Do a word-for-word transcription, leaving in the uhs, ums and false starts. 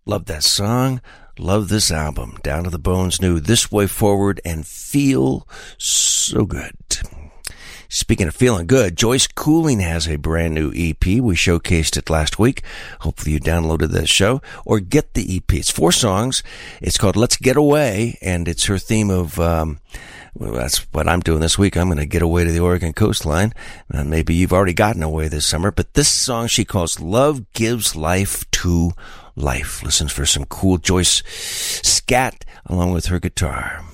Love that song. Love this album. Down to the Bones new This Way Forward and Feel So Good. Speaking of feeling good, Joyce Cooling has a brand new E P. We showcased it last week. Hopefully you downloaded that show or get the E P. It's four songs. It's called Let's Get Away, and it's her theme of, um, well, that's what I'm doing this week. I'm going to get away to the Oregon coastline. Uh, maybe you've already gotten away this summer, but this song she calls Love Gives Life to Life. Listen for some cool Joyce scat along with her guitar.